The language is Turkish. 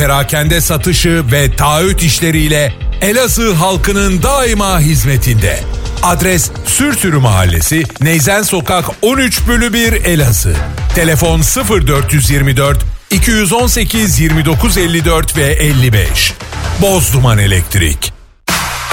perakende satışı ve taahhüt işleriyle Elazığ halkının daima hizmetinde. Adres Sürtürü Mahallesi, Neyzen Sokak 13/1 Elazığ. Telefon 0424 218 2954 ve 55. Bozduman Elektrik.